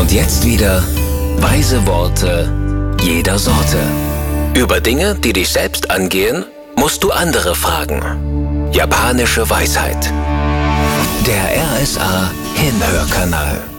Und jetzt wieder weise Worte jeder Sorte. Über Dinge, die dich selbst angehen, musst du andere fragen. Japanische Weisheit. Der RSA Hinhörkanal.